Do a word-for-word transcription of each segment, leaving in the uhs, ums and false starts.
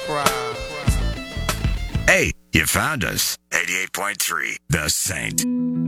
Hey, you found us. eighty-eight point three, The Saint.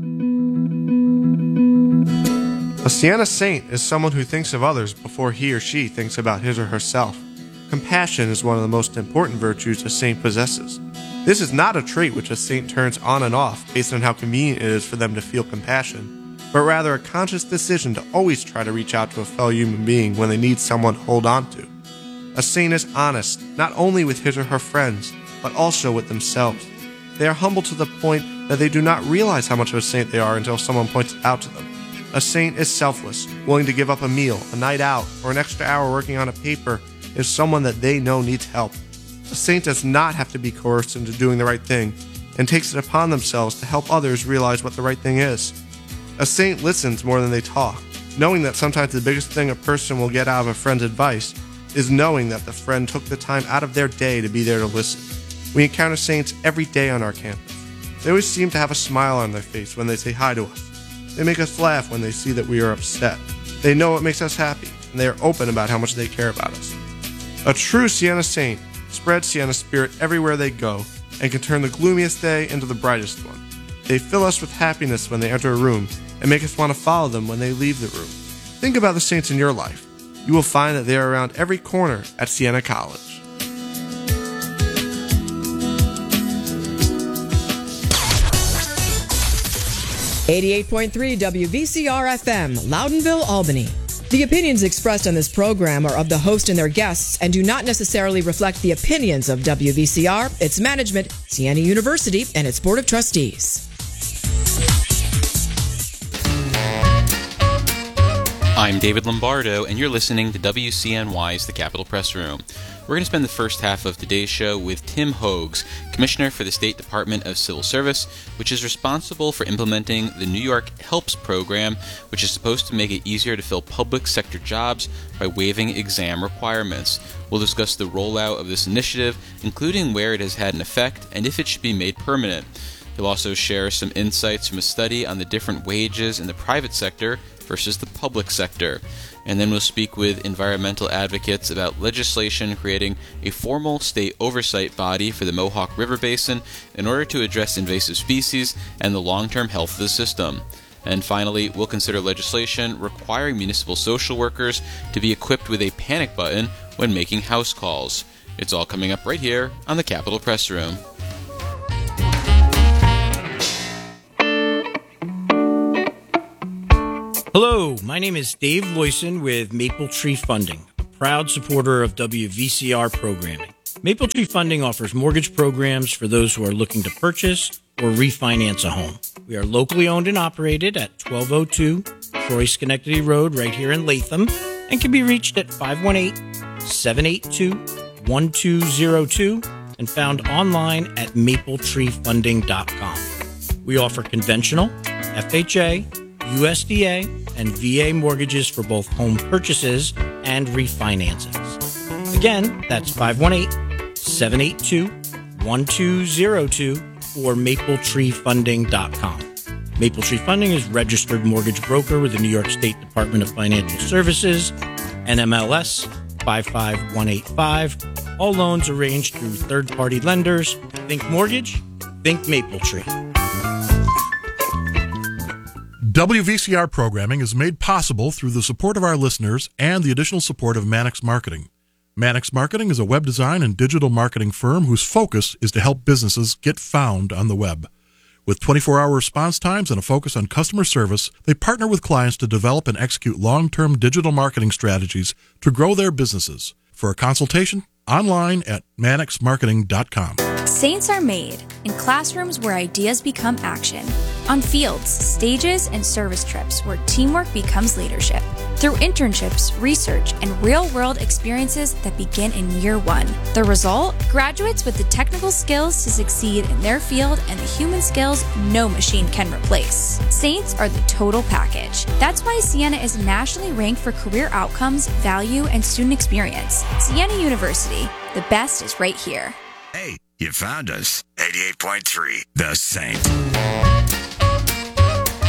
A Siena saint is someone who thinks of others before he or she thinks about his or herself. Compassion is one of the most important virtues a saint possesses. This is not a trait which a saint turns on and off based on how convenient it is for them to feel compassion, but rather a conscious decision to always try to reach out to a fellow human being when they need someone to hold on to. A saint is honest, not only with his or her friends, but also with themselves. They are humble to the point that they do not realize how much of a saint they are until someone points it out to them. A saint is selfless, willing to give up a meal, a night out, or an extra hour working on a paper if someone that they know needs help. A saint does not have to be coerced into doing the right thing, and takes it upon themselves to help others realize what the right thing is. A saint listens more than they talk, knowing that sometimes the biggest thing a person will get out of a friend's advice is knowing that the friend took the time out of their day to be there to listen. We encounter saints every day on our campus. They always seem to have a smile on their face when they say hi to us. They make us laugh when they see that we are upset. They know what makes us happy, and they are open about how much they care about us. A true Siena saint spreads Siena spirit everywhere they go and can turn the gloomiest day into the brightest one. They fill us with happiness when they enter a room and make us want to follow them when they leave the room. Think about the saints in your life. You will find that they are around every corner at Siena College. eighty-eight point three W V C R F M, Loudonville, Albany. The opinions expressed on this program are of the host and their guests and do not necessarily reflect the opinions of W V C R, its management, Siena University, and its Board of Trustees. I'm David Lombardo, and you're listening to W C N Y's The Capitol Press Room. We're going to spend the first half of today's show with Tim Hogues, Commissioner for the State Department of Civil Service, which is responsible for implementing the New York HELPS program, which is supposed to make it easier to fill public sector jobs by waiving exam requirements. We'll discuss the rollout of this initiative, including where it has had an effect and if it should be made permanent. He'll also share some insights from a study on the different wages in the private sector versus the public sector. And then we'll speak with environmental advocates about legislation creating a formal state oversight body for the Mohawk River Basin in order to address invasive species and the long-term health of the system. And finally, we'll consider legislation requiring municipal social workers to be equipped with a panic button when making house calls. It's all coming up right here on the Capitol Press Room. Hello, my name is Dave Loyson with Maple Tree Funding, a proud supporter of W V C R programming. Maple Tree Funding offers mortgage programs for those who are looking to purchase or refinance a home. We are locally owned and operated at twelve oh two Troy Schenectady Road right here in Latham and can be reached at five one eight, seven eight two, one two zero two and found online at maple tree funding dot com. We offer conventional, F H A, U S D A, and V A mortgages for both home purchases and refinancings. Again, that's five one eight, seven eight two, one two zero two or maple tree funding dot com. Maple Tree Funding is registered mortgage broker with the New York State Department of Financial Services, N M L S five five one eight five. All loans arranged through third-party lenders. Think mortgage, think Maple Tree. W V C R programming is made possible through the support of our listeners and the additional support of Mannix Marketing. Mannix Marketing is a web design and digital marketing firm whose focus is to help businesses get found on the web. With twenty-four hour response times and a focus on customer service, they partner with clients to develop and execute long-term digital marketing strategies to grow their businesses. For a consultation, online at mannix marketing dot com. Saints are made in classrooms where ideas become action, on fields, stages, and service trips where teamwork becomes leadership, through internships, research, and real-world experiences that begin in year one. The result? Graduates with the technical skills to succeed in their field and the human skills no machine can replace. Saints are the total package. That's why Siena is nationally ranked for career outcomes, value, and student experience. Siena University, the best is right here. Hey, you found us. eighty-eight point three, The Saint.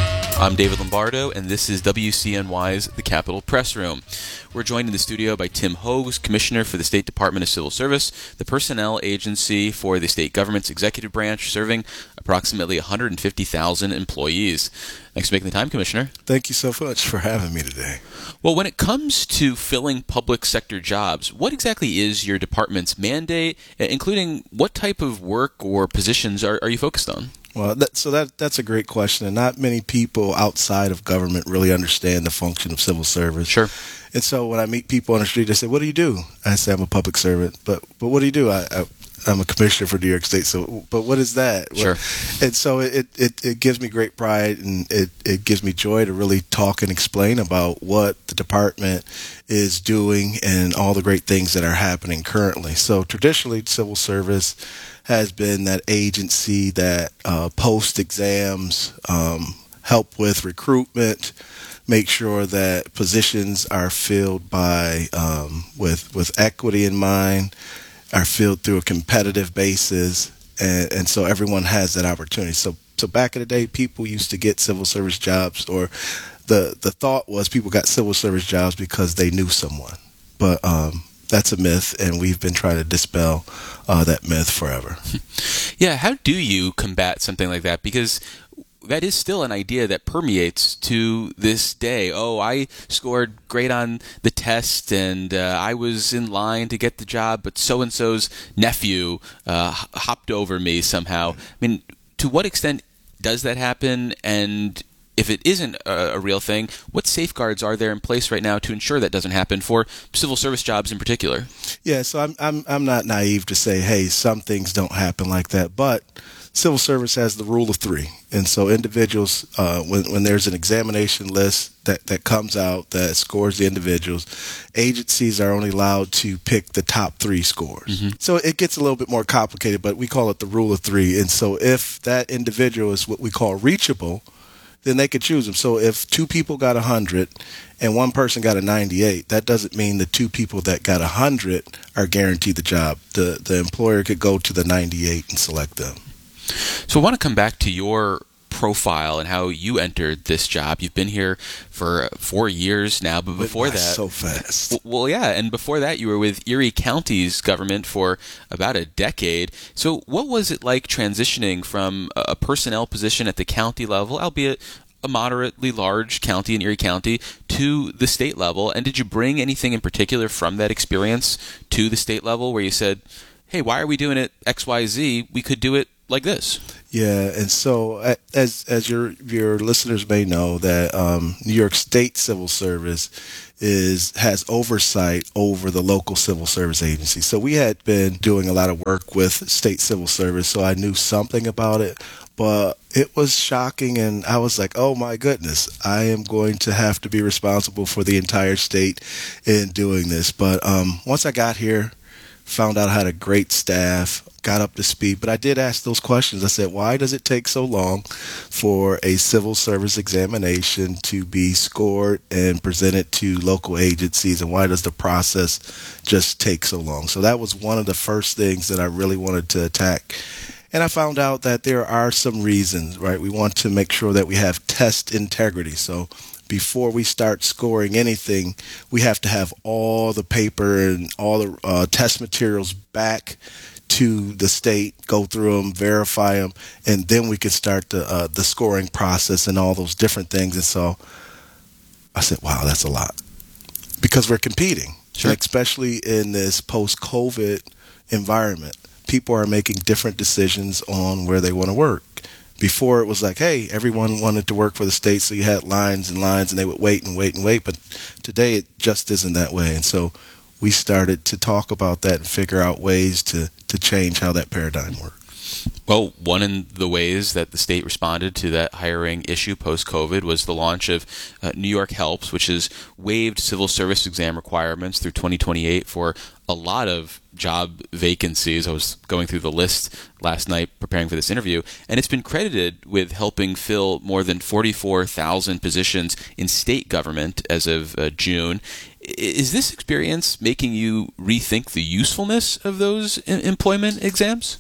I'm David Lombardo, and this is W C N Y's The Capitol Press Room. We're joined in the studio by Tim Hogues, Commissioner for the State Department of Civil Service, the personnel agency for the state government's executive branch, serving approximately one hundred fifty thousand employees. Thanks for making the time, Commissioner. Thank you so much for having me today. Well, when it comes to filling public sector jobs, what exactly is your department's mandate, including what type of work or positions are, are you focused on? Well, that, so that that's a great question, and not many people outside of government really understand the function of civil service. Sure. And so when I meet people on the street, they say, "What do you do?" I say, "I'm a public servant." But but what do you do? I, I I'm a commissioner for New York State. So, but what is that? Sure. And so it, it, it gives me great pride, and it, it gives me joy to really talk and explain about what the department is doing and all the great things that are happening currently. So traditionally, civil service has been that agency that uh, posts exams, um, help with recruitment, make sure that positions are filled by um, with with equity in mind, are filled through a competitive basis, and, and so everyone has that opportunity. So so back in the day, people used to get civil service jobs, or the the thought was people got civil service jobs because they knew someone, but um, that's a myth, and we've been trying to dispel uh, that myth forever. Yeah, how do you combat something like that? Because that is still an idea that permeates to this day. Oh, I scored great on the test, and uh, I was in line to get the job, but so-and-so's nephew uh, hopped over me somehow. I mean, to what extent does that happen? And if it isn't a, a real thing, what safeguards are there in place right now to ensure that doesn't happen for civil service jobs in particular? Yeah, so I'm I'm I'm not naive to say, hey, some things don't happen like that, but civil service has the rule of three, and so individuals, uh, when when there's an examination list that that comes out that scores the individuals, agencies are only allowed to pick the top three scores. Mm-hmm. So it gets a little bit more complicated, but we call it the rule of three. And so if that individual is what we call reachable, then they could choose them. So if two people got one hundred and one person got a ninety-eight, that doesn't mean the two people that got one hundred are guaranteed the job. The the employer could go to the ninety-eight and select them. So I want to come back to your profile and how you entered this job. You've been here for four years now, but before that, so fast. Well, yeah, and before that, you were with Erie County's government for about a decade. So, what was it like transitioning from a personnel position at the county level, albeit a moderately large county in Erie County, to the state level? And did you bring anything in particular from that experience to the state level, where you said, "Hey, why are we doing it X Y Z? We could do it like this"? Yeah, and so as as your your listeners may know, that um, New York State Civil Service is has oversight over the local civil service agency. So we had been doing a lot of work with state civil service, so I knew something about it, but it was shocking, and I was like, oh my goodness, I am going to have to be responsible for the entire state in doing this. But um, once I got here, found out I had a great staff, got up to speed, but I did ask those questions. I said, why does it take so long for a civil service examination to be scored and presented to local agencies, and why does the process just take so long? So that was one of the first things that I really wanted to attack. And I found out that there are some reasons, right? We want to make sure that we have test integrity. So before we start scoring anything, we have to have all the paper and all the uh, test materials back to the state, go through them, verify them, and then we can start the uh, the scoring process and all those different things. And so I said, wow, that's a lot, because we're competing, sure. And especially in this post-COVID environment. People are making different decisions on where they want to work. Before it was like, hey, everyone wanted to work for the state, so you had lines and lines, and they would wait and wait and wait. But today it just isn't that way. And so we started to talk about that and figure out ways to, to change how that paradigm works. Well, one of the ways that the state responded to that hiring issue post-COVID was the launch of uh, New York Helps, which has waived civil service exam requirements through twenty twenty-eight for a lot of job vacancies. I was going through the list last night preparing for this interview, and it's been credited with helping fill more than forty-four thousand positions in state government as of uh, June. Is this experience making you rethink the usefulness of those em- employment exams?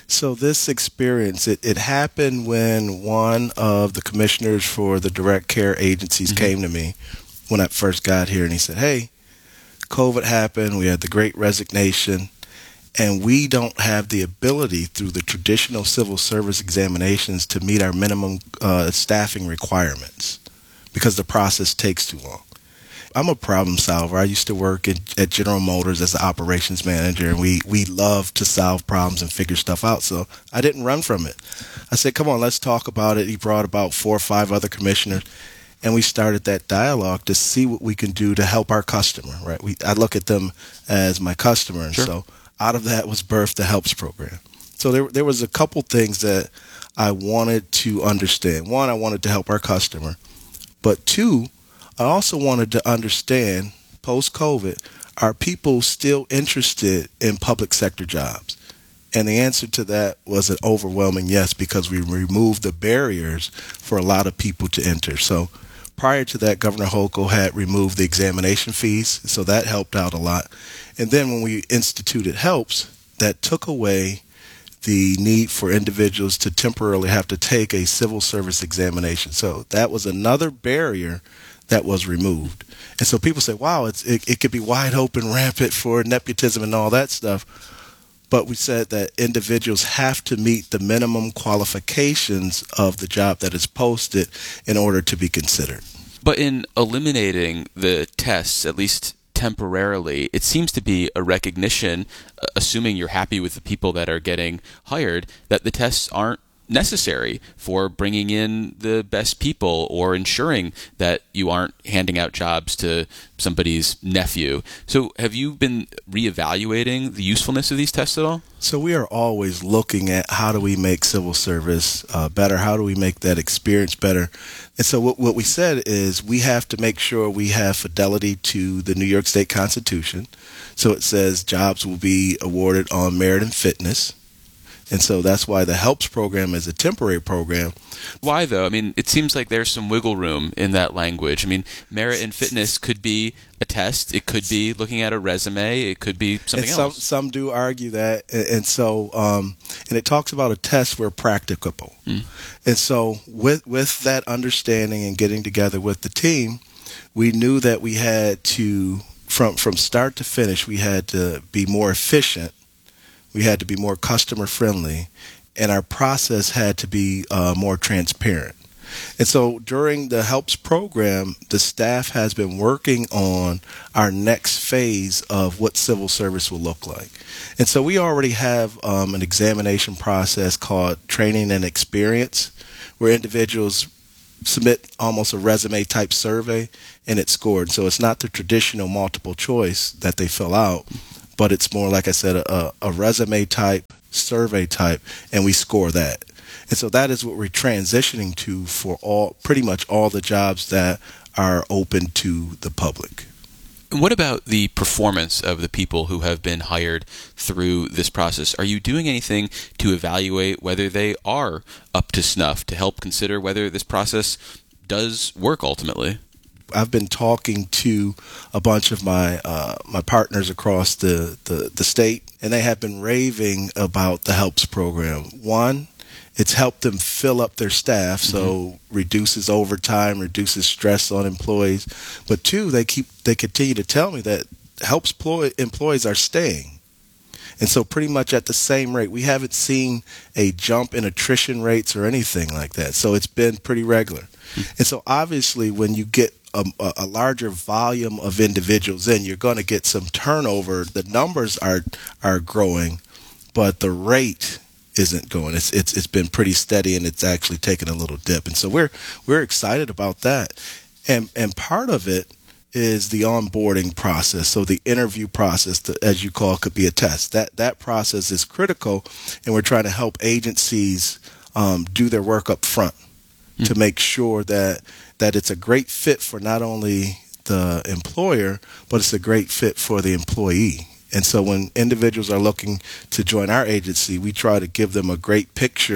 So this experience, it, it happened when one of the commissioners for the direct care agencies mm-hmm. came to me when I first got here, and he said, hey, COVID happened, we had the Great Resignation, and we don't have the ability through the traditional civil service examinations to meet our minimum uh, staffing requirements because the process takes too long. I'm a problem solver. I used to work at, at General Motors as an operations manager, and we, we love to solve problems and figure stuff out, so I didn't run from it. I said, come on, let's talk about it. He brought about four or five other commissioners, and we started that dialogue to see what we can do to help our customer, right? We I look at them as my customer, and sure. so out of that was birthed the HELPS program. So there there was a couple things that I wanted to understand. One, I wanted to help our customer, but two, I also wanted to understand, post-COVID, are people still interested in public sector jobs? And the answer to that was an overwhelming yes, because we removed the barriers for a lot of people to enter. So prior to that, Governor Hochul had removed the examination fees, so that helped out a lot. And then when we instituted HELPS, that took away the need for individuals to temporarily have to take a civil service examination. So that was another barrier that was removed. And so people say, wow, it's, it, it could be wide open, rampant for nepotism and all that stuff. But we said that individuals have to meet the minimum qualifications of the job that is posted in order to be considered. But in eliminating the tests, at least temporarily, it seems to be a recognition, assuming you're happy with the people that are getting hired, that the tests aren't necessary for bringing in the best people or ensuring that you aren't handing out jobs to somebody's nephew. So have you been reevaluating the usefulness of these tests at all? So we are always looking at how do we make civil service uh, better? How do we make that experience better? And so what, what we said is we have to make sure we have fidelity to the New York State Constitution. So it says jobs will be awarded on merit and fitness. And so that's why the HELPS program is a temporary program. Why, though? I mean, it seems like there's some wiggle room in that language. I mean, merit and fitness could be a test. It could be looking at a resume. It could be something and some, else. Some do argue that. And, and so, um, and it talks about a test where practicable. Mm. And so with, with that understanding and getting together with the team, we knew that we had to, from, from start to finish, we had to be more efficient. We had to be more customer friendly, and our process had to be uh, more transparent. And so during the HELPS program, the staff has been working on our next phase of what civil service will look like. And so we already have um, an examination process called training and experience, where individuals submit almost a resume type survey and it's scored. So it's not the traditional multiple choice that they fill out, but it's more, like I said, a, a resume type, survey type, and we score that. And so that is what we're transitioning to for all, pretty much all the jobs that are open to the public. And what about the performance of the people who have been hired through this process? Are you doing anything to evaluate whether they are up to snuff, to help consider whether this process does work ultimately? I've been talking to a bunch of my uh, my partners across the, the, the state, and they have been raving about the HELPS program. One, it's helped them fill up their staff, so mm-hmm. reduces overtime, reduces stress on employees. But two, they keep they continue to tell me that HELPS ploy, employees are staying. And so pretty much at the same rate. We haven't seen a jump in attrition rates or anything like that. So it's been pretty regular. Mm-hmm. And so obviously when you get A, a larger volume of individuals in, you're going to get some turnover. The numbers are are growing, but the rate isn't going. It's it's it's been pretty steady, and it's actually taken a little dip. And so we're we're excited about that. And and part of it is the onboarding process. So the interview process, the, as you call it, could be a test. That that process is critical, and we're trying to help agencies um, do their work up front mm-hmm. to make sure that that it's a great fit for not only the employer, but it's a great fit for the employee. And so when individuals are looking to join our agency, we try to give them a great picture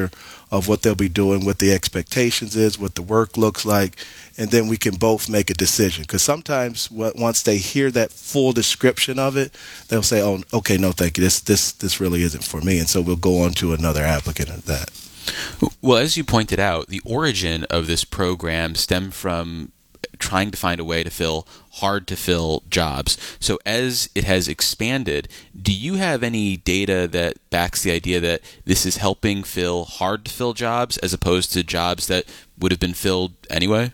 of what they'll be doing, what the expectations is, what the work looks like, and then we can both make a decision. Because sometimes w- once they hear that full description of it, they'll say, oh, okay, no, thank you. This, this, this really isn't for me. And so we'll go on to another applicant of that. Well, as you pointed out, the origin of this program stemmed from trying to find a way to fill hard-to-fill jobs. So as it has expanded, do you have any data that backs the idea that this is helping fill hard-to-fill jobs as opposed to jobs that would have been filled anyway?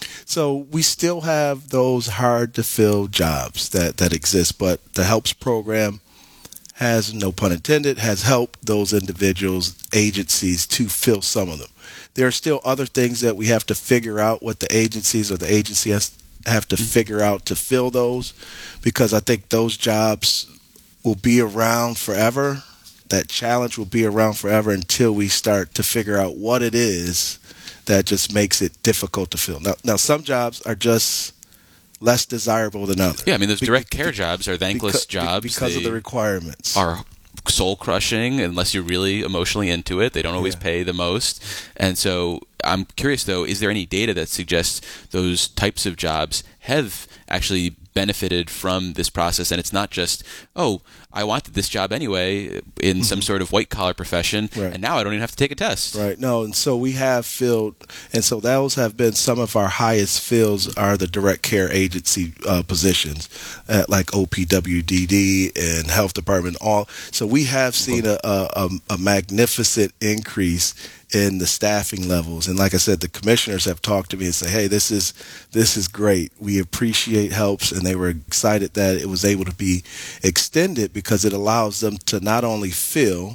So we still have those hard-to-fill jobs that, that exist, but the HELPS program has, no pun intended, has helped those individuals, agencies, to fill some of them. There are still other things that we have to figure out what the agencies or the agency has have to figure out to fill those, because I think those jobs will be around forever. That challenge will be around forever until we start to figure out what it is that just makes it difficult to fill. Now, now some jobs are just less desirable than others. Yeah, I mean, those direct care jobs are thankless because, jobs. Because they of the requirements. Are soul-crushing unless you're really emotionally into it. They don't always yeah. pay the most. And so I'm curious, though, is there any data that suggests those types of jobs have actually benefited from this process, and it's not just, oh, I wanted this job anyway in mm-hmm. some sort of white-collar profession, right. and now I don't even have to take a test. Right. No, and so we have filled, and so those have been some of our highest fills are the direct care agency uh, positions, at like O P W D D and health department. All so we have seen a, a, a magnificent increase in the staffing levels. And like I said, the commissioners have talked to me and say, hey, this is this is great. We appreciate HELPS, and they were excited that it was able to be extended because it allows them to not only fill,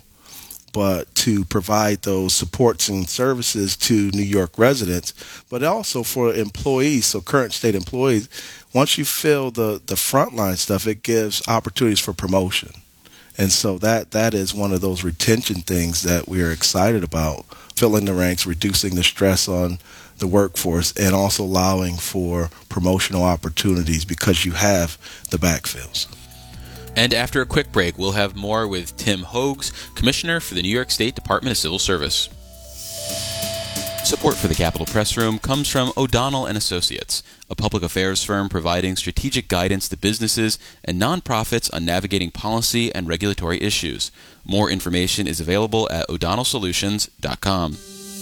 but to provide those supports and services to New York residents, but also for employees, so current state employees. Once you fill the, the frontline stuff, it gives opportunities for promotion. And so that that is one of those retention things that we are excited about, filling the ranks, reducing the stress on the workforce, and also allowing for promotional opportunities because you have the backfills. And after a quick break, we'll have more with Tim Hogues, Commissioner for the New York State Department of Civil Service. Support for the Capitol Press Room comes from O'Donnell and Associates, a public affairs firm providing strategic guidance to businesses and nonprofits on navigating policy and regulatory issues. More information is available at o'donnell solutions dot com.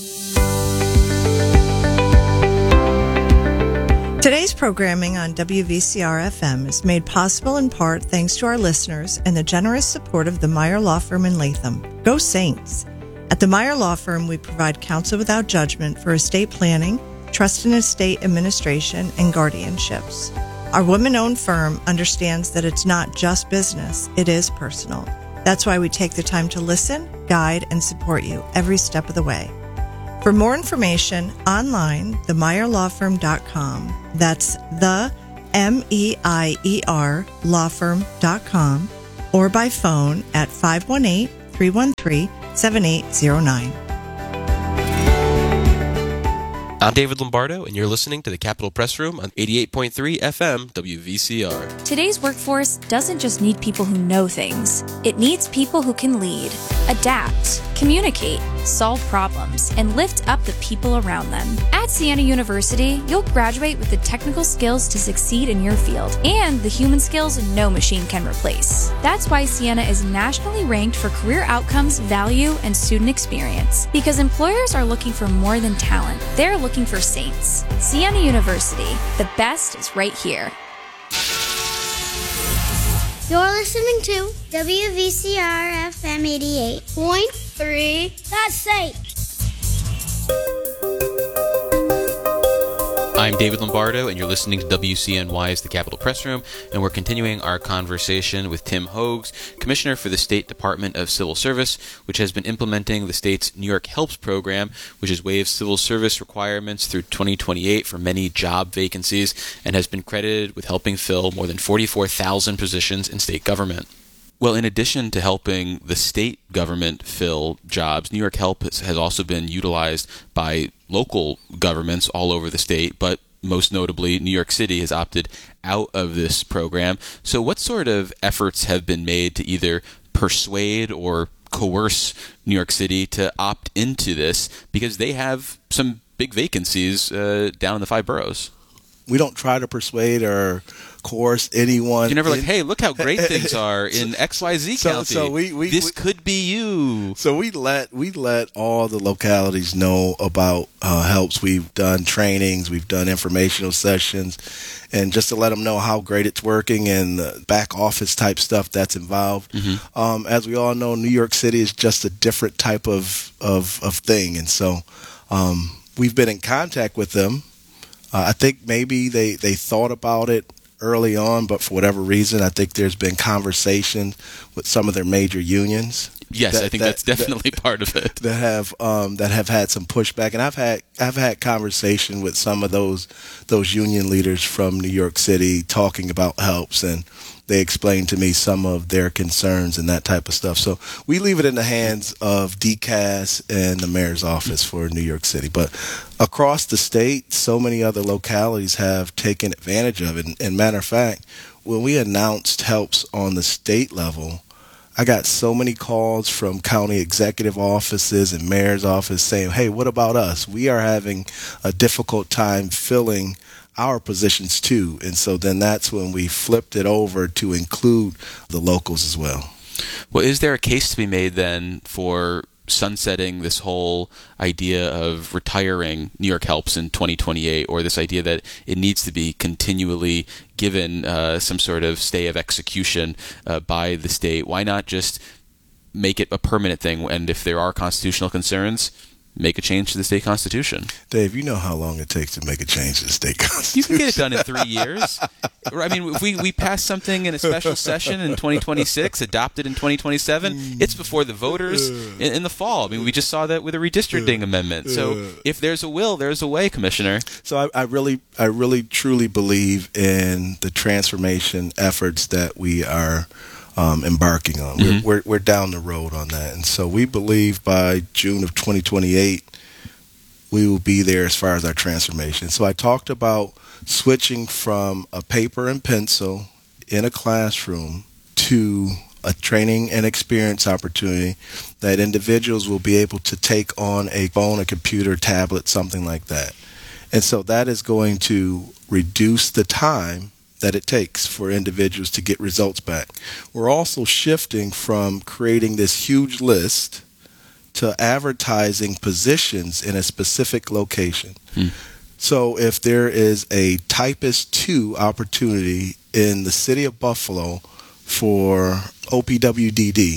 Today's programming on W V C R F M is made possible in part thanks to our listeners and the generous support of the Meyer Law Firm in Latham. Go Saints! At the Meyer Law Firm, we provide counsel without judgment for estate planning, trust and estate administration, and guardianships. Our women-owned firm understands that it's not just business, it is personal. That's why we take the time to listen, guide, and support you every step of the way. For more information, online, the meyer law firm dot com. That's the M E I E R law firm dot com, or by phone at five one eight, three one three, seven eight zero nine. I'm David Lombardo, and you're listening to the Capitol Press Room on eighty-eight point three F M W V C R. Today's workforce doesn't just need people who know things. It needs people who can lead, adapt, communicate, solve problems, and lift up the people around them. At Siena University, you'll graduate with the technical skills to succeed in your field and the human skills no machine can replace. That's why Siena is nationally ranked for career outcomes, value, and student experience. Because employers are looking for more than talent. They're looking for saints. Siena University, the best is right here. You're listening to W V C R F M eighty-eight point three. That's safe. I'm David Lombardo, and you're listening to W C N Y's The Capitol Press Room, and we're continuing our conversation with Tim Hogues, Commissioner for the State Department of Civil Service, which has been implementing the state's New York HELPS program, which has waived civil service requirements through twenty twenty-eight for many job vacancies, and has been credited with helping fill more than forty-four thousand positions in state government. Well, in addition to helping the state government fill jobs, New York HELP has also been utilized by local governments all over the state, but most notably, New York City has opted out of this program. So what sort of efforts have been made to either persuade or coerce New York City to opt into this because they have some big vacancies uh, down in the five boroughs. We don't try to persuade or coerce anyone. You're never in, like, hey, look how great things are in X Y Z so, county. So we, we, this we, could be you. So we let we let all the localities know about uh, helps. We've done trainings, we've done informational sessions, and just to let them know how great it's working and the back office type stuff that's involved. Mm-hmm. Um, as we all know, New York City is just a different type of of, of thing, and so um, we've been in contact with them. Uh, I think maybe they, they thought about it early on, but for whatever reason, I think there's been conversation with some of their major unions. Yes, that, I think that, that's definitely that, part of it. That have um, that have had some pushback, and I've had I've had conversation with some of those those union leaders from New York City talking about helps, and they explained to me some of their concerns and that type of stuff. So we leave it in the hands of D C A S and the mayor's office for New York City. But across the state, so many other localities have taken advantage of it. And, and matter of fact, when we announced helps on the state level, I got so many calls from county executive offices and mayor's office saying, hey, what about us? We are having a difficult time filling our positions too. And so then that's when we flipped it over to include the locals as well. Well, is there a case to be made then for sunsetting this whole idea of retiring New York Helps in twenty twenty-eight, or this idea that it needs to be continually given uh, some sort of stay of execution uh, by the state? Why not just make it a permanent thing? And if there are constitutional concerns, make a change to the state constitution. Dave, you know how long it takes to make a change to the state constitution. You can get it done in three years. I mean, if we, we pass something in a special session in twenty twenty-six, adopted in twenty twenty-seven, it's before the voters in, in the fall. I mean, we just saw that with a redistricting amendment. So if there's a will, there's a way, Commissioner. So I, I really, I really truly believe in the transformation efforts that we are Um, embarking on. Mm-hmm. We're, we're we're down the road on that, and so we believe by June of twenty twenty-eight we will be there as far as our transformation. So I talked about switching from a paper and pencil in a classroom to a training and experience opportunity that individuals will be able to take on a phone, a computer, tablet, something like that. And so that is going to reduce the time that it takes for individuals to get results back. We're also shifting from creating this huge list to advertising positions in a specific location. Hmm. So if there is a Typist two opportunity in the city of Buffalo for O P W D D,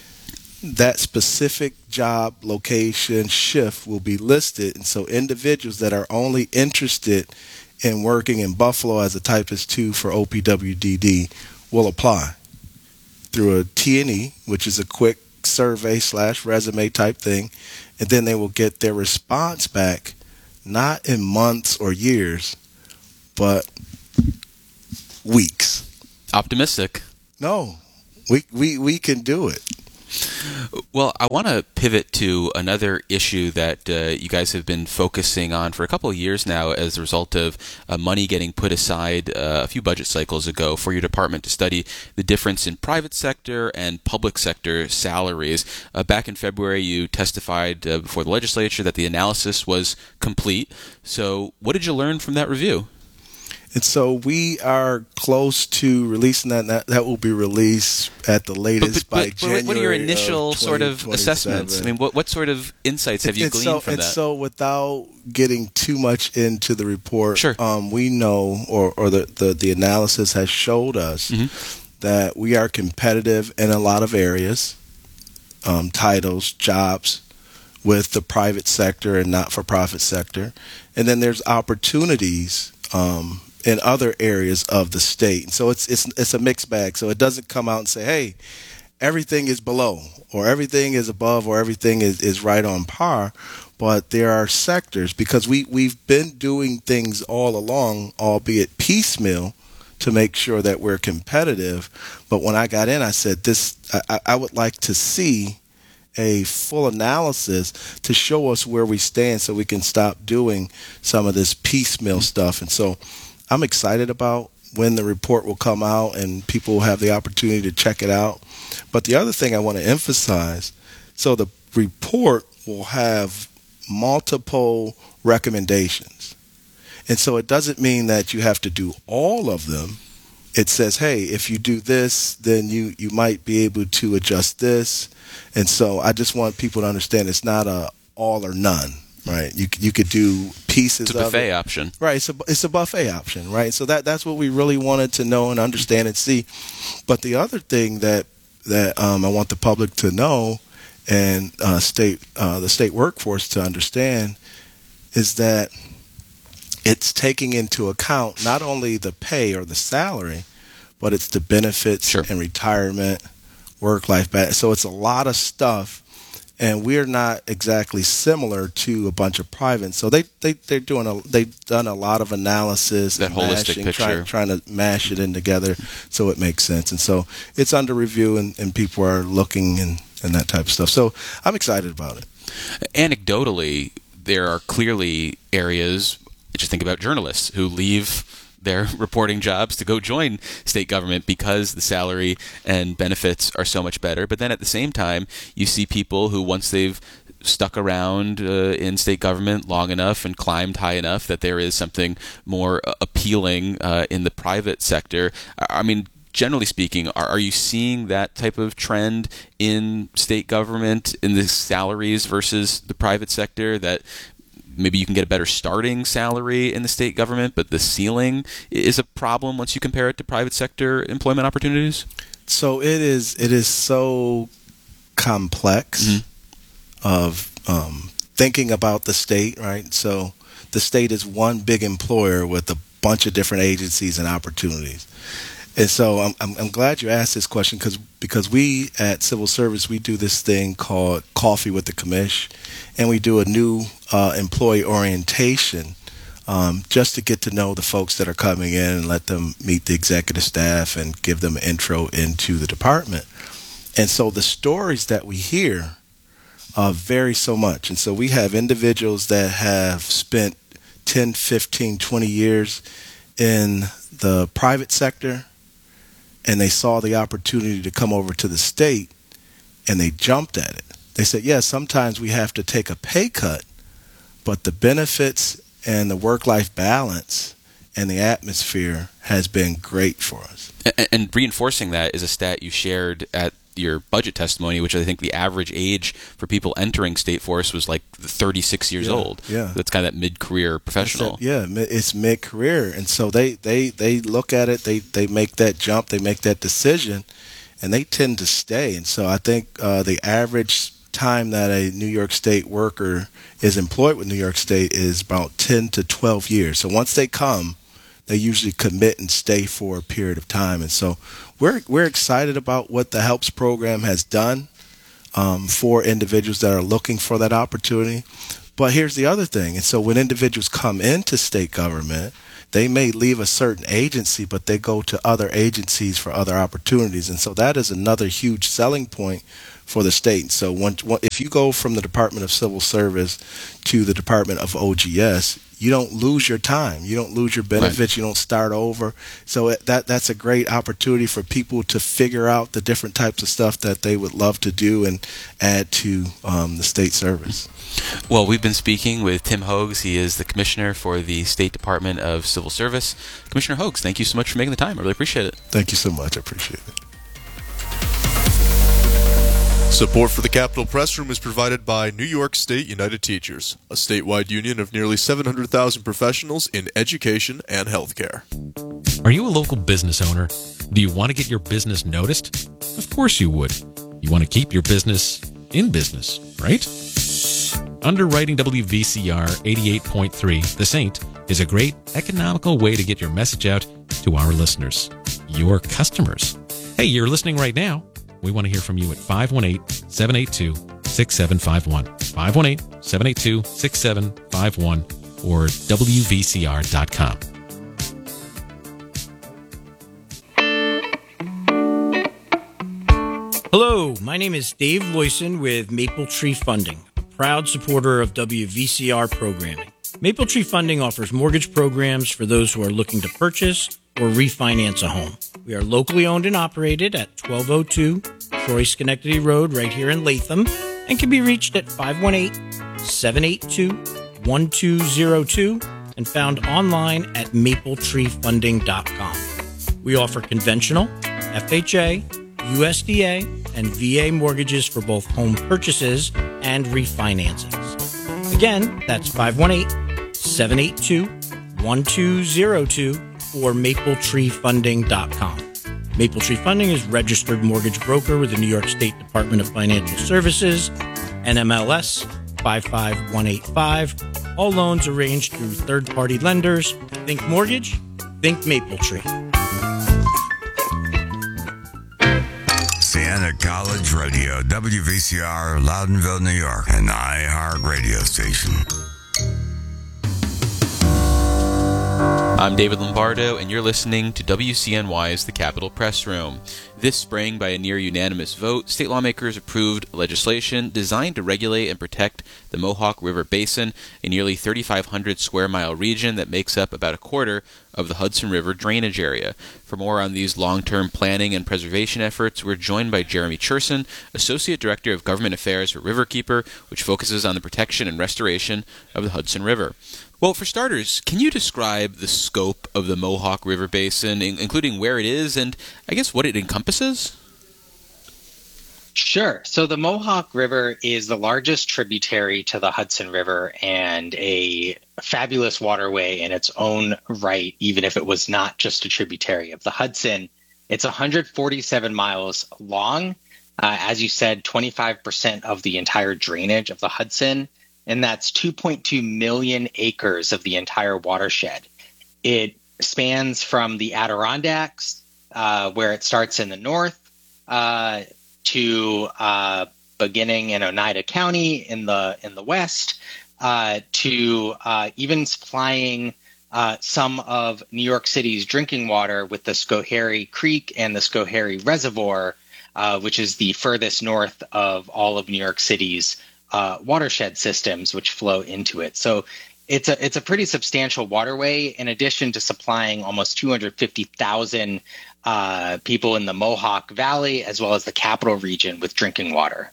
that specific job location shift will be listed, and so individuals that are only interested in working in Buffalo as a Typist two for O P W D D will apply through a T and E, which is a quick survey slash resume type thing, and then they will get their response back not in months or years, but weeks. Optimistic. No, we we, we can do it. Well, I want to pivot to another issue that uh, you guys have been focusing on for a couple of years now as a result of uh, money getting put aside uh, a few budget cycles ago for your department to study the difference in private sector and public sector salaries. Uh, back in February, you testified uh, before the legislature that the analysis was complete. So what did you learn from that review? And so we are close to releasing that. That, that will be released at the latest but, but, by but January. What are your initial of sort of assessments? I mean, what what sort of insights have you and gleaned so, from and that? And so without getting too much into the report, sure. um, we know, or, or the, the, the analysis has showed us mm-hmm. that we are competitive in a lot of areas, um, titles, jobs, with the private sector and not-for-profit sector. And then there's opportunities um in other areas of the state. And so it's it's it's a mixed bag. So it doesn't come out and say, hey, everything is below or everything is above or everything is, is right on par. But there are sectors, because we, we've been doing things all along, albeit piecemeal, to make sure that we're competitive. But when I got in, I said, this I, I would like to see a full analysis to show us where we stand so we can stop doing some of this piecemeal stuff. And so I'm excited about when the report will come out, and people will have the opportunity to check it out. But the other thing I want to emphasize, so the report will have multiple recommendations. And so it doesn't mean that you have to do all of them. It says, hey, if you do this, then you, you might be able to adjust this. And so I just want people to understand it's not a all or none, right? You you could do pieces of it. It's a buffet of it. option. Right, it's a, it's a buffet option, right? So that that's what we really wanted to know and understand and see. But the other thing that, that um, I want the public to know and uh, state uh, the state workforce to understand is that it's taking into account not only the pay or the salary, but it's the benefits sure. and retirement, work-life balance. So it's a lot of stuff, and we're not exactly similar to a bunch of privates. So they they they're doing a they've done a lot of analysis, that holistic mashing, picture, try, trying to mash it in together so it makes sense. And so it's under review, and, and people are looking and, and that type of stuff. So I'm excited about it. Anecdotally, there are clearly areas. Just think about journalists who leave their reporting jobs to go join state government because the salary and benefits are so much better. But then at the same time, you see people who, once they've stuck around uh, in state government long enough and climbed high enough that there is something more uh, appealing uh, in the private sector. I mean, generally speaking, are, are you seeing that type of trend in state government, in the salaries versus the private sector, that maybe you can get a better starting salary in the state government, but the ceiling is a problem once you compare it to private sector employment opportunities? So it is it is so complex mm-hmm. of um, thinking about the state, right? So the state is one big employer with a bunch of different agencies and opportunities. And so I'm I'm, I'm glad you asked this question because because we at Civil Service, we do this thing called Coffee with the Commish, and we do a new uh, employee orientation um, just to get to know the folks that are coming in and let them meet the executive staff and give them an intro into the department. And so the stories that we hear uh, vary so much. And so we have individuals that have spent ten, fifteen, twenty years in the private sector, and they saw the opportunity to come over to the state, and they jumped at it. They said, yes, yeah, sometimes we have to take a pay cut, but the benefits and the work-life balance and the atmosphere has been great for us. And, and reinforcing that is a stat you shared at your budget testimony, which I think the average age for people entering State Force was like thirty-six years yeah, old. Yeah, that's kind of that mid-career professional. That, yeah, it's mid-career, and so they, they, they look at it, they they make that jump, they make that decision, and they tend to stay. And so I think uh, the average time that a New York State worker is employed with New York State is about ten to twelve years. So once they come, they usually commit and stay for a period of time. And so we're we're excited about what the HELPS program has done um, for individuals that are looking for that opportunity. But here's the other thing. And so when individuals come into state government, they may leave a certain agency, but they go to other agencies for other opportunities. And so that is another huge selling point for the state. So when, if you go from the Department of Civil Service to the Department of O G S, you don't lose your time. You don't lose your benefits. Right. You don't start over. So that that's a great opportunity for people to figure out the different types of stuff that they would love to do and add to um, the state service. Well, we've been speaking with Tim Hogues. He is the Commissioner for the State Department of Civil Service. Commissioner Hogues, thank you so much for making the time. I really appreciate it. Thank you so much. I appreciate it. Support for the Capitol Press Room is provided by New York State United Teachers, a statewide union of nearly seven hundred thousand professionals in education and healthcare. Are you a local business owner? Do you want to get your business noticed? Of course you would. You want to keep your business in business, right? Underwriting W V C R eighty-eight point three, The Saint, is a great economical way to get your message out to our listeners, your customers. Hey, you're listening right now. We want to hear from you at five one eight, seven eight two, six seven five one, five one eight, seven eight two, six seven five one, or W V C R dot com. Hello, my name is Dave Loyson with Maple Tree Funding, a proud supporter of W V C R programming. Maple Tree Funding offers mortgage programs for those who are looking to purchase or refinance a home. We are locally owned and operated at twelve oh two Troy Schenectady Road right here in Latham and can be reached at five one eight, seven eight two, one two zero two and found online at maple tree funding dot com. We offer conventional, F H A, U S D A, and V A mortgages for both home purchases and refinancings. Again, that's five one eight, seven eight two, one two zero two or maple tree funding dot com. Maple Tree Funding is registered mortgage broker with the New York State Department of Financial Services, N M L S five five one eight five. All loans arranged through third-party lenders. Think mortgage, think Maple Tree. Siena College Radio, W V C R, Loudonville, New York, an iHeart radio station. I'm David Lombardo, and you're listening to W C N Y's The Capitol Press Room. This spring, by a near-unanimous vote, state lawmakers approved legislation designed to regulate and protect the Mohawk River Basin, a nearly thirty-five hundred square mile region that makes up about a quarter of the Hudson River drainage area. For more on these long-term planning and preservation efforts, we're joined by Jeremy Cherson, Associate Director of Government Affairs for Riverkeeper, which focuses on the protection and restoration of the Hudson River. Well, for starters, can you describe the scope of the Mohawk River Basin, including where it is and, I guess, what it encompasses? Sure. So the Mohawk River is the largest tributary to the Hudson River and a fabulous waterway in its own right, even if it was not just a tributary of the Hudson. It's one hundred forty-seven miles long. Uh, as you said, twenty-five percent of the entire drainage of the Hudson. And that's two point two million acres of the entire watershed. It spans from the Adirondacks, uh, where it starts in the north, uh, to uh, beginning in Oneida County in the in the west, uh, to uh, even supplying uh, some of New York City's drinking water with the Schoharie Creek and the Schoharie Reservoir, uh, which is the furthest north of all of New York City's Uh, watershed systems which flow into it. So it's a it's a pretty substantial waterway, in addition to supplying almost two hundred fifty thousand uh, people in the Mohawk Valley as well as the Capital Region with drinking water.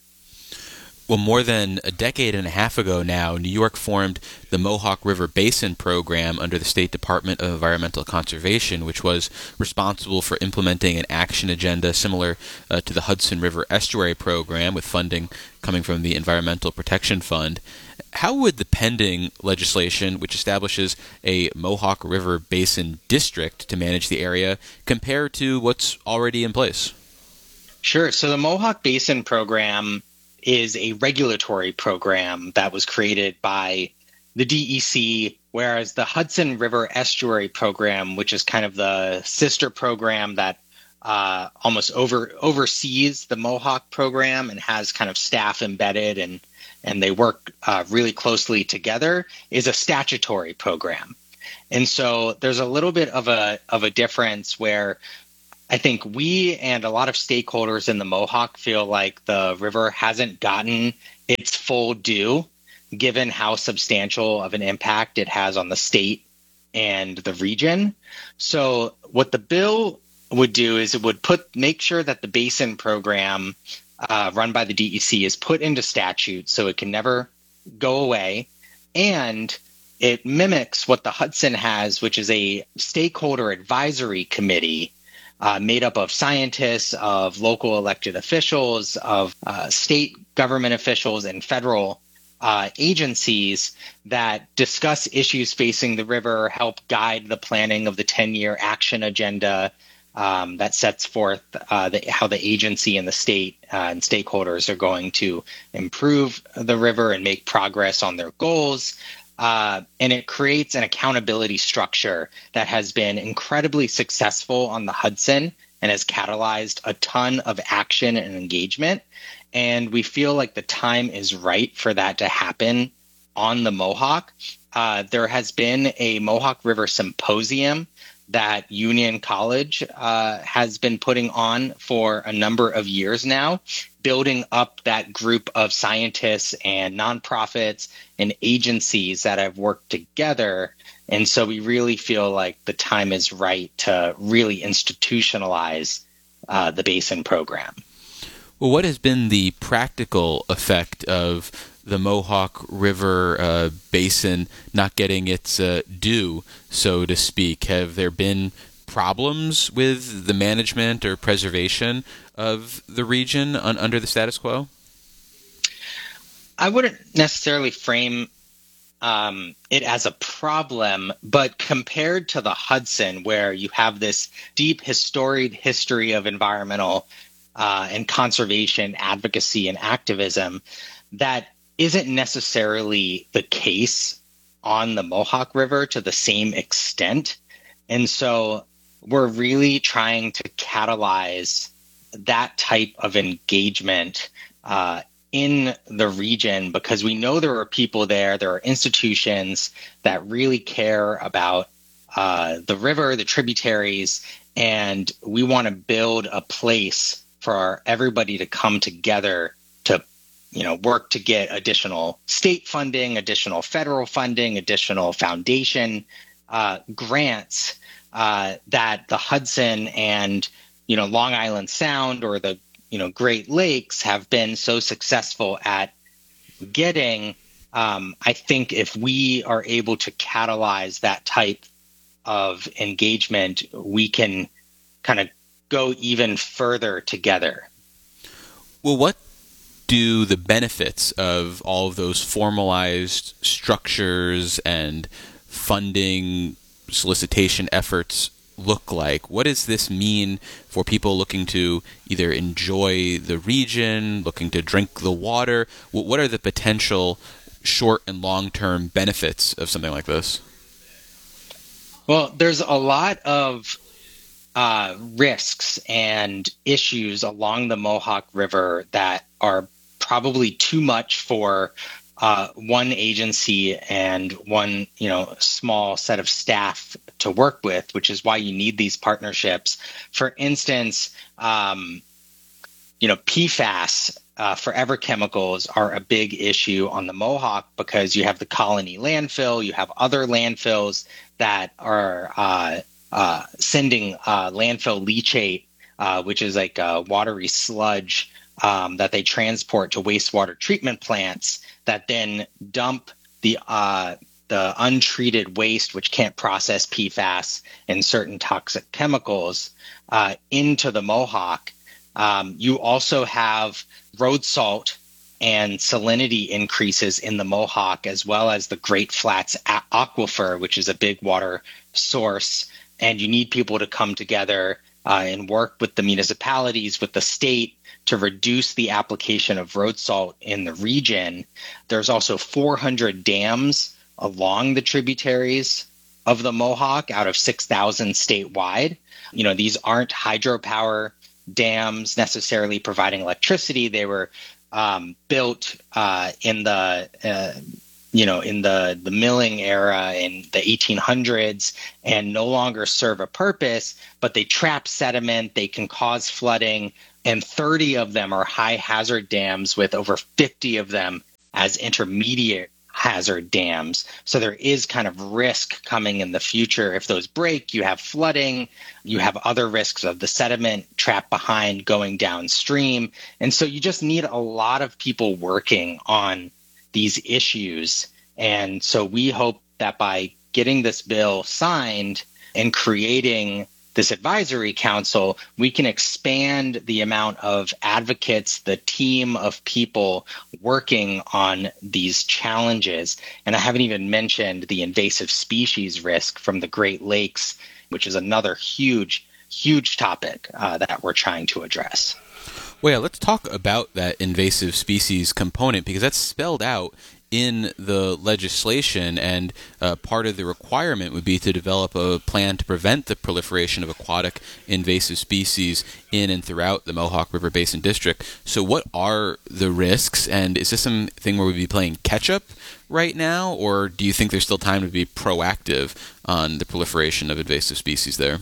Well, more than a decade and a half ago now, New York formed the Mohawk River Basin Program under the State Department of Environmental Conservation, which was responsible for implementing an action agenda similar uh, to the Hudson River Estuary Program, with funding coming from the Environmental Protection Fund. How would the pending legislation, which establishes a Mohawk River Basin district to manage the area, compare to what's already in place? Sure. So the Mohawk Basin Program is a regulatory program that was created by the D E C, whereas the Hudson River Estuary Program, which is kind of the sister program that uh, almost over oversees the Mohawk program and has kind of staff embedded and and they work uh, really closely together, is a statutory program. And so there's a little bit of a of a difference where I think we and a lot of stakeholders in the Mohawk feel like the river hasn't gotten its full due, given how substantial of an impact it has on the state and the region. So what the bill would do is it would put make sure that the basin program uh, run by the D E C is put into statute so it can never go away, and it mimics what the Hudson has, which is a stakeholder advisory committee Uh, made up of scientists, of local elected officials, of uh, state government officials, and federal uh, agencies that discuss issues facing the river, help guide the planning of the ten-year action agenda um, that sets forth uh, the, how the agency and the state uh, and stakeholders are going to improve the river and make progress on their goals. Uh, and it creates an accountability structure that has been incredibly successful on the Hudson and has catalyzed a ton of action and engagement. And we feel like the time is right for that to happen on the Mohawk. Uh, there has been a Mohawk River Symposium that Union College uh, has been putting on for a number of years now, building up that group of scientists and nonprofits and agencies that have worked together. And so we really feel like the time is right to really institutionalize uh, the Basin program. Well, what has been the practical effect of the Mohawk River uh, Basin not getting its uh, due, so to speak? Have there been problems with the management or preservation of the region un- under the status quo? I wouldn't necessarily frame um, it as a problem, but compared to the Hudson, where you have this deep, storied history of environmental uh, and conservation advocacy and activism, that isn't necessarily the case on the Mohawk River to the same extent. And so we're really trying to catalyze that type of engagement uh, in the region, because we know there are people there, there are institutions that really care about uh, the river, the tributaries, and we want to build a place for everybody to come together to you know, work to get additional state funding, additional federal funding, additional foundation uh, grants uh, that the Hudson and, you know, Long Island Sound or the, you know, Great Lakes have been so successful at getting. Um, I think if we are able to catalyze that type of engagement, we can kind of go even further together. Well, what do the benefits of all of those formalized structures and funding solicitation efforts look like? What does this mean for people looking to either enjoy the region, looking to drink the water? What are the potential short and long-term benefits of something like this? Well, there's a lot of uh, risks and issues along the Mohawk River that are probably too much for uh, one agency and one, you know, small set of staff to work with, which is why you need these partnerships. For instance, um, you know, P FAS, uh, forever chemicals, are a big issue on the Mohawk because you have the Colony landfill, you have other landfills that are uh, uh, sending uh, landfill leachate, uh, which is like a watery sludge Um, that they transport to wastewater treatment plants that then dump the uh, the untreated waste, which can't process P FAS and certain toxic chemicals, uh, into the Mohawk. Um, you also have road salt and salinity increases in the Mohawk, as well as the Great Flats a- aquifer, which is a big water source. And you need people to come together uh, and work with the municipalities, with the state, to reduce the application of road salt in the region. There's also four hundred dams along the tributaries of the Mohawk out of six thousand statewide. You know, these aren't hydropower dams necessarily providing electricity. They were um, built uh, in the uh, you know in the the milling era in the eighteen hundreds and no longer serve a purpose, but they trap sediment. They can cause flooding. And thirty of them are high hazard dams, with over fifty of them as intermediate hazard dams. So there is kind of risk coming in the future. If those break, you have flooding, you have other risks of the sediment trapped behind going downstream. And so you just need a lot of people working on these issues. And so we hope that by getting this bill signed and creating this advisory council, we can expand the amount of advocates, the team of people working on these challenges. And I haven't even mentioned the invasive species risk from the Great Lakes, which is another huge, huge topic uh, that we're trying to address. Well, yeah, let's talk about that invasive species component, because that's spelled out in the legislation, and uh, part of the requirement would be to develop a plan to prevent the proliferation of aquatic invasive species in and throughout the Mohawk River Basin District. So what are the risks, and is this something where we'd be playing catch-up right now, or do you think there's still time to be proactive on the proliferation of invasive species there?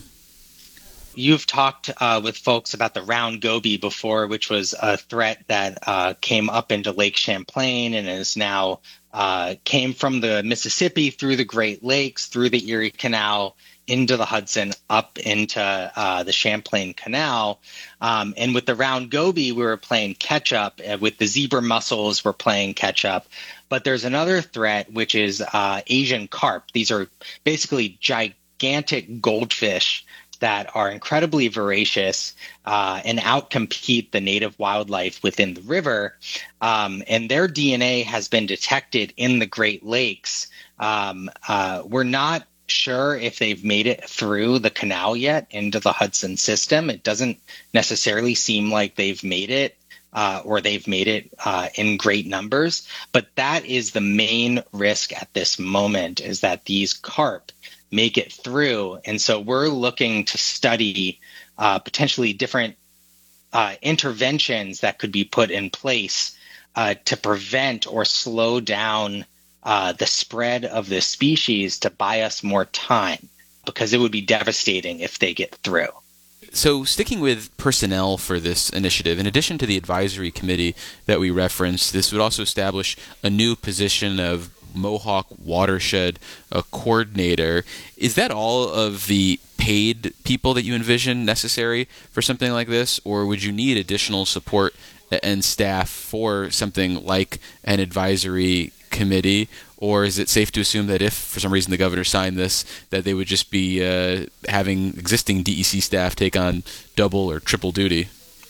You've talked uh, with folks about the round goby before, which was a threat that uh, came up into Lake Champlain and is now uh, came from the Mississippi through the Great Lakes, through the Erie Canal, into the Hudson, up into uh, the Champlain Canal. Um, and with the round goby, we were playing catch up. With the zebra mussels, we're playing catch up. But there's another threat, which is uh, Asian carp. These are basically gigantic goldfish that are incredibly voracious uh, and outcompete the native wildlife within the river. Um, and their D N A has been detected in the Great Lakes. Um, uh, we're not sure if they've made it through the canal yet into the Hudson system. It doesn't necessarily seem like they've made it uh, or they've made it uh, in great numbers. But that is the main risk at this moment, is that these carp make it through. And so we're looking to study uh, potentially different uh, interventions that could be put in place uh, to prevent or slow down uh, the spread of this species, to buy us more time, because it would be devastating if they get through. So sticking with personnel for this initiative, in addition to the advisory committee that we referenced, this would also establish a new position of Mohawk Watershed uh, Coordinator. Is that all of the paid people that you envision necessary for something like this, or would you need additional support and staff for something like an advisory committee? Or is it safe to assume that if for some reason the governor signed this, that they would just be uh, having existing D E C staff take on double or triple duty?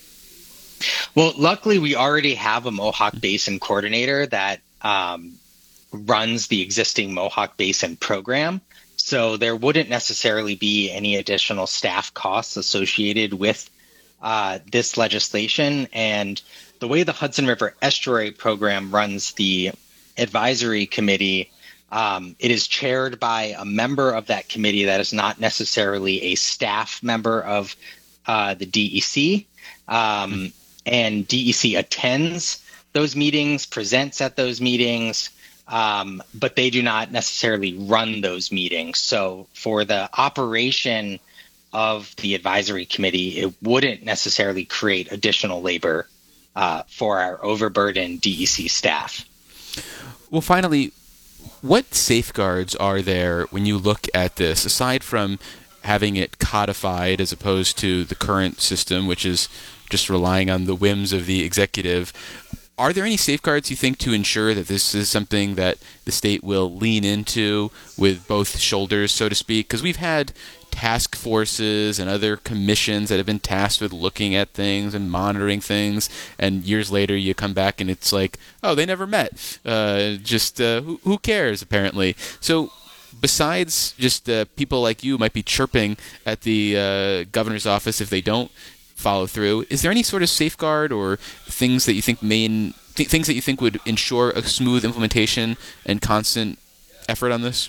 Well, luckily we already have a Mohawk Basin Coordinator that um, runs the existing Mohawk Basin program. So there wouldn't necessarily be any additional staff costs associated with uh, this legislation. And the way the Hudson River Estuary Program runs the advisory committee, um, it is chaired by a member of that committee that is not necessarily a staff member of uh, the D E C. Um, and D E C attends those meetings, presents at those meetings, Um, but they do not necessarily run those meetings. So for the operation of the advisory committee, it wouldn't necessarily create additional labor uh, for our overburdened D E C staff. Well, finally, what safeguards are there when you look at this, aside from having it codified as opposed to the current system, which is just relying on the whims of the executive? Are there any safeguards, you think, to ensure that this is something that the state will lean into with both shoulders, so to speak? Because we've had task forces and other commissions that have been tasked with looking at things and monitoring things, and years later you come back and it's like, oh, they never met. Uh, just uh, who, who cares, apparently? So besides just uh, people like you might be chirping at the uh, governor's office if they don't follow through, is there any sort of safeguard or things that you think main th- things that you think would ensure a smooth implementation and constant effort on this?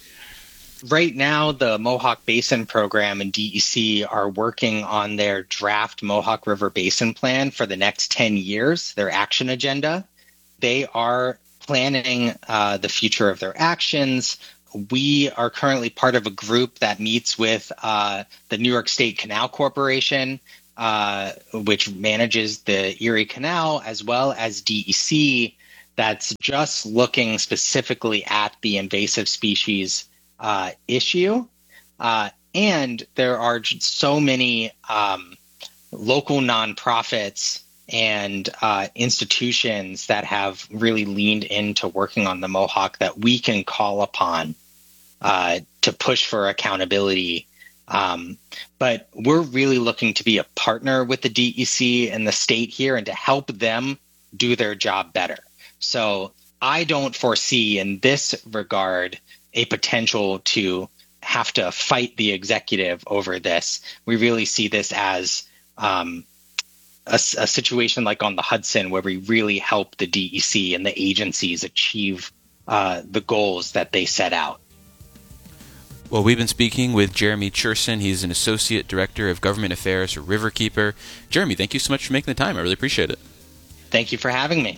Right now, the Mohawk Basin Program and D E C are working on their draft Mohawk River Basin Plan for the next ten years, their action agenda. They are planning uh, the future of their actions. We are currently part of a group that meets with uh, the New York State Canal Corporation, uh, which manages the Erie Canal, as well as D E C, that's just looking specifically at the invasive species uh, issue. Uh, and there are so many um, local nonprofits and uh, institutions that have really leaned into working on the Mohawk that we can call upon uh, to push for accountability. Um, but we're really looking to be a partner with the D E C and the state here and to help them do their job better. So I don't foresee in this regard a potential to have to fight the executive over this. We really see this as um, a, a situation like on the Hudson where we really help the D E C and the agencies achieve uh, the goals that they set out. Well, we've been speaking with Jeremy Cherson. He's an Associate Director of Government Affairs for Riverkeeper. Jeremy, thank you so much for making the time. I really appreciate it. Thank you for having me.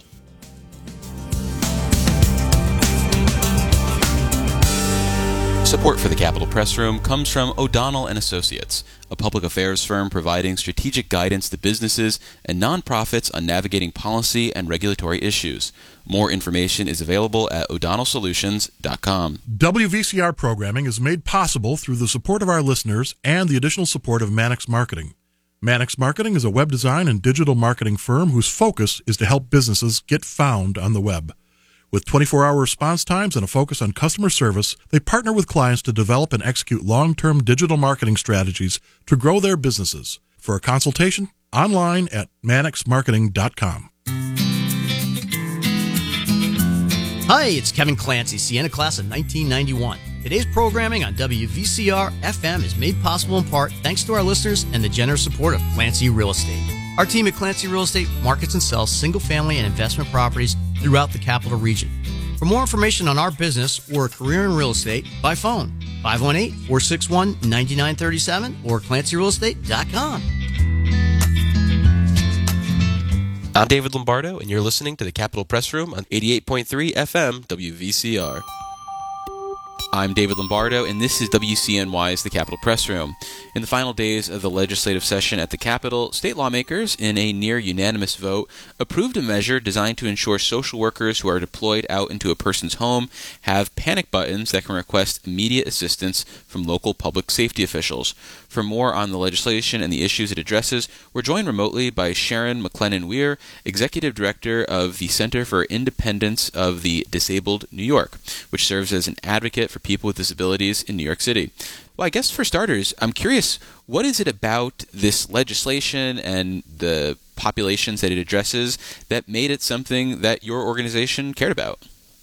Support for the Capitol Press Room comes from O'Donnell and Associates, a public affairs firm providing strategic guidance to businesses and nonprofits on navigating policy and regulatory issues. More information is available at o'donnell solutions dot com. W V C R programming is made possible through the support of our listeners and the additional support of Mannix Marketing. Mannix Marketing is a web design and digital marketing firm whose focus is to help businesses get found on the web. With twenty-four hour response times and a focus on customer service, they partner with clients to develop and execute long-term digital marketing strategies to grow their businesses. For a consultation, online at mannix marketing dot com. Hi, it's Kevin Clancy, Sienna class of nineteen ninety-one. Today's programming on W V C R F M is made possible in part thanks to our listeners and the generous support of Clancy Real Estate. Our team at Clancy Real Estate markets and sells single-family and investment properties throughout the capital region. For more information on our business or a career in real estate, by phone, five one eight, four six one, nine nine three seven or clancy real estate dot com. I'm David Lombardo, and you're listening to the Capitol Press Room on eighty-eight point three F M W V C R. I'm David Lombardo, and this is W C N Y's The Capitol Press Room. In the final days of the legislative session at the Capitol, state lawmakers, in a near-unanimous vote, approved a measure designed to ensure social workers who are deployed out into a person's home have panic buttons that can request immediate assistance from local public safety officials. For more on the legislation and the issues it addresses, we're joined remotely by Sharon McLennan-Weir, Executive Director of the Center for Independence of the Disabled New York, which serves as an advocate for people with disabilities in New York City. Well, I guess for starters, I'm curious, what is it about this legislation and the populations that it addresses that made it something that your organization cared about?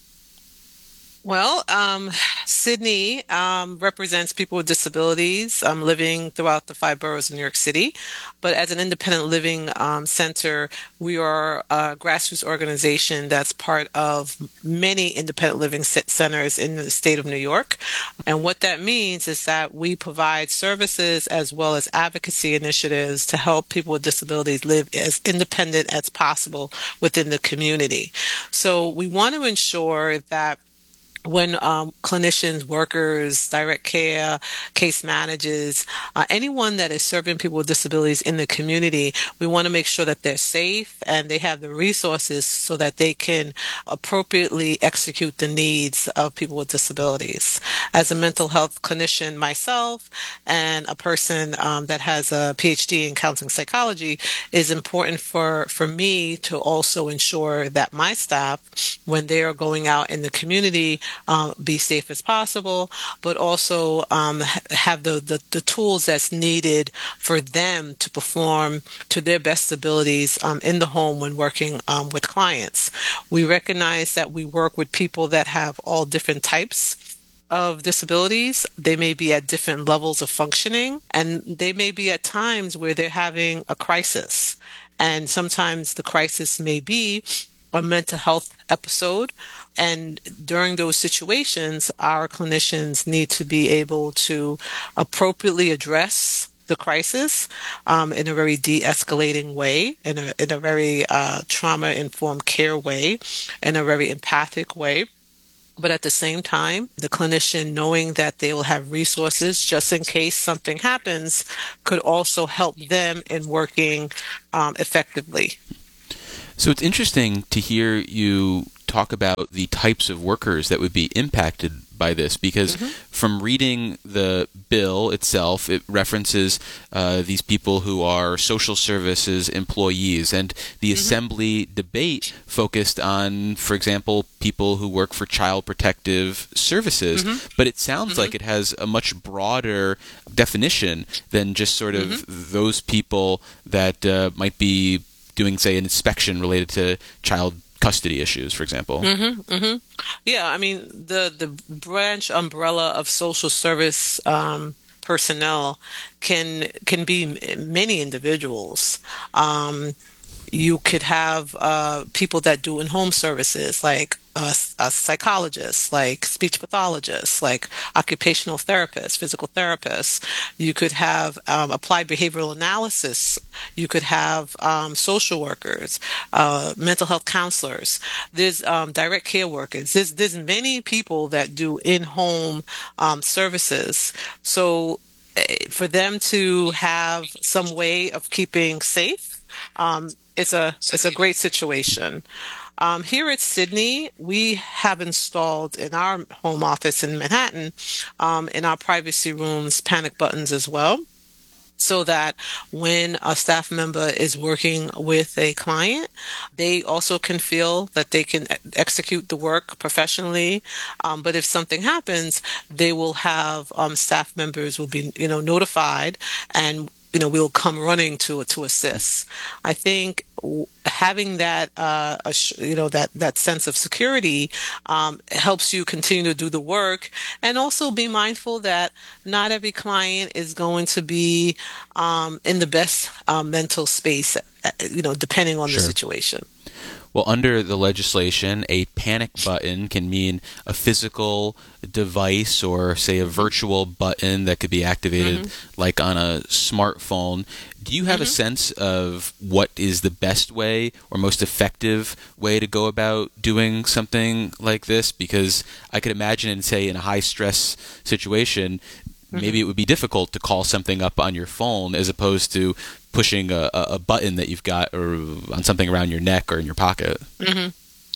Well, um, Sydney um, represents people with disabilities um, living throughout the five boroughs of New York City. But as an independent living um, center, we are a grassroots organization that's part of many independent living centers in the state of New York. And what that means is that we provide services as well as advocacy initiatives to help people with disabilities live as independent as possible within the community. So we want to ensure that when um, clinicians, workers, direct care, case managers, uh, anyone that is serving people with disabilities in the community, we want to make sure that they're safe and they have the resources so that they can appropriately execute the needs of people with disabilities. As a mental health clinician myself and a person um, that has a P H D in counseling psychology, is important for, for me to also ensure that my staff, when they are going out in the community, Um, be safe as possible, but also um, have the, the, the tools that's needed for them to perform to their best abilities um, in the home when working um, with clients. We recognize that we work with people that have all different types of disabilities. They may be at different levels of functioning, and they may be at times where they're having a crisis. And sometimes the crisis may be a mental health episode. And during those situations, our clinicians need to be able to appropriately address the crisis um, in a very de-escalating way, in a, in a very uh, trauma-informed care way, in a very empathic way. But at the same time, the clinician, knowing that they will have resources just in case something happens, could also help them in working um, effectively. So it's interesting to hear you talk about the types of workers that would be impacted by this, because mm-hmm. from reading the bill itself, it references uh, these people who are social services employees, and the mm-hmm. assembly debate focused on, for example, people who work for child protective services. Mm-hmm. But it sounds mm-hmm. like it has a much broader definition than just sort of mm-hmm. those people that uh, might be doing, say, an inspection related to child custody issues, for example. Mm-hmm, mm-hmm. Yeah, I mean, the, the branch umbrella of social service um, personnel can can be many individuals. Um, you could have uh, people that do in-home services, like a, a psychologist, like speech pathologists, like occupational therapists, physical therapists. You could have um, applied behavioral analysis. You could have um, social workers, uh, mental health counselors. There's um, direct care workers. There's there's many people that do in-home um, services. So for them to have some way of keeping safe, um, it's a it's a great situation. Um, here at Sydney, we have installed in our home office in Manhattan, um, in our privacy rooms, panic buttons as well, so that when a staff member is working with a client, they also can feel that they can execute the work professionally. Um, but if something happens, they will have um, staff members will be, you know, notified, and you know, we'll come running to to assist. I think having that, uh, you know, that that sense of security um, helps you continue to do the work, and also be mindful that not every client is going to be um, in the best uh, mental space, you know, depending on Sure. the situation. Well, under the legislation, a panic button can mean a physical device or, say, a virtual button that could be activated mm-hmm. like on a smartphone. Do you have mm-hmm. a sense of what is the best way or most effective way to go about doing something like this? Because I could imagine, in, say, in a high-stress situation, mm-hmm. maybe it would be difficult to call something up on your phone as opposed to pushing a, a button that you've got or on something around your neck or in your pocket. Mm-hmm.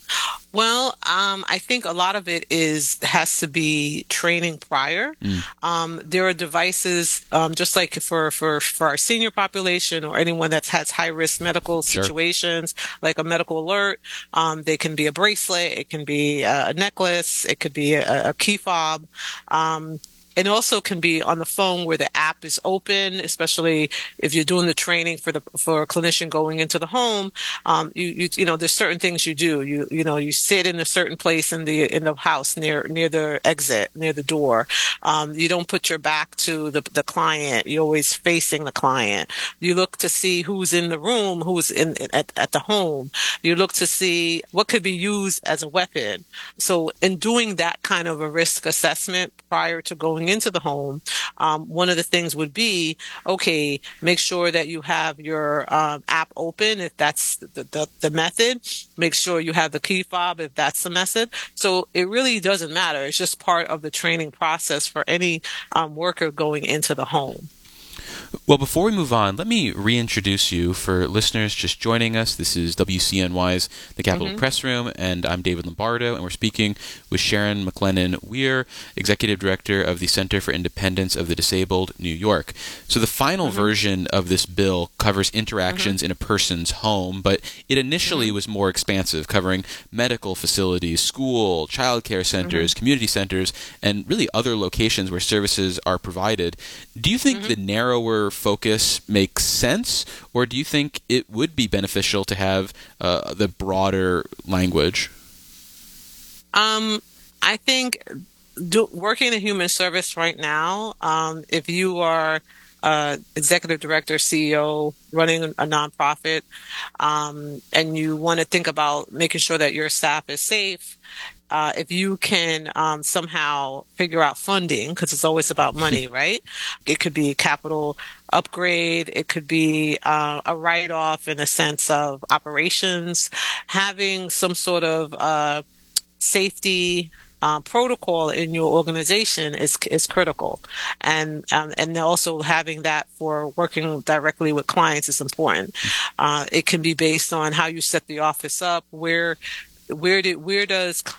Well, um, I think a lot of it is has to be training prior. Mm. Um, there are devices, um, just like for, for, for our senior population or anyone that has high risk medical Sure. situations, like a medical alert. Um, they can be a bracelet, it can be a necklace, it could be a, a key fob. Um, It also can be on the phone where the app is open, especially if you're doing the training for the for a clinician going into the home. Um, you, you you know, there's certain things you do. You you know, you sit in a certain place in the in the house near near the exit, near the door. Um, you don't put your back to the the client. You're always facing the client. You look to see who's in the room, who's in at at the home. You look to see what could be used as a weapon. So in doing that kind of a risk assessment prior to going into the home, um, one of the things would be, okay, make sure that you have your um, app open if that's the, the, the method. Make sure you have the key fob if that's the method. So it really doesn't matter. It's just part of the training process for any um, worker going into the home. Well, before we move on, let me reintroduce you for listeners just joining us. This is W C N Y's The Capitol mm-hmm. Press Room, and I'm David Lombardo, and we're speaking with Sharon McLennan Weir, Executive Director of the Center for Independence of the Disabled, New York. So the final mm-hmm. version of this bill covers interactions mm-hmm. in a person's home, but it initially mm-hmm. was more expansive, covering medical facilities, school, child care centers, mm-hmm. community centers, and really other locations where services are provided. Do you think mm-hmm. the narrower focus makes sense, or do you think it would be beneficial to have uh, the broader language? Um, I think do, working in human service right now, um, if you are uh, executive director, C E O, running a nonprofit, um, and you want to think about making sure that your staff is safe, Uh, if you can um, somehow figure out funding, because it's always about money, right? It could be a capital upgrade. It could be uh, a write-off in a sense of operations. Having some sort of uh, safety uh, protocol in your organization is is critical, and um, and also having that for working directly with clients is important. Uh, it can be based on how you set the office up, where. Where did where does